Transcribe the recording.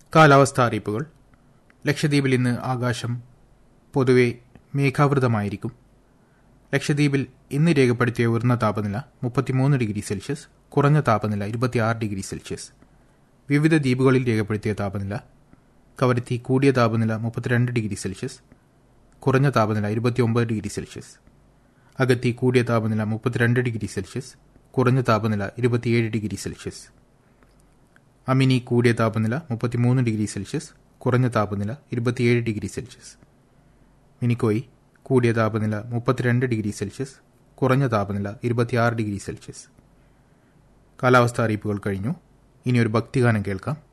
കാലാവസ്ഥാ അറിയിപ്പുകൾ. ലക്ഷദ്വീപിൽ ഇന്ന് ആകാശം പൊതുവെ മേഘാവൃതമായിരിക്കും. ലക്ഷദ്വീപിൽ ഇന്ന് രേഖപ്പെടുത്തിയ ഉയർന്ന താപനില 33 ഡിഗ്രി സെൽഷ്യസ്, കുറഞ്ഞ താപനില 26 ഡിഗ്രി സെൽഷ്യസ്. വിവിധ ദ്വീപുകളിൽ രേഖപ്പെടുത്തിയ താപനില: കവരത്തി കൂടിയ താപനില 32 ഡിഗ്രി സെൽഷ്യസ്, കുറഞ്ഞ താപനില 29 ഡിഗ്രി സെൽഷ്യസ്. അഗത്തി കൂടിയ താപനില 32 ഡിഗ്രി സെൽഷ്യസ്, കുറഞ്ഞ താപനില 27 ഡിഗ്രി സെൽഷ്യസ്. അമിനി കൂടിയ താപനില 33 ഡിഗ്രി സെൽഷ്യസ്, കുറഞ്ഞ താപനില 27 ഡിഗ്രി സെൽഷ്യസ്. മിനിക്കോയ് കൂടിയ താപനില 32 ഡിഗ്രി സെൽഷ്യസ്, കുറഞ്ഞ താപനില 26 ഡിഗ്രി സെൽഷ്യസ്. കാലാവസ്ഥാ അറിയിപ്പുകൾ കഴിഞ്ഞു. ഇനി ഒരു ഭക്തിഗാനം കേൾക്കാം.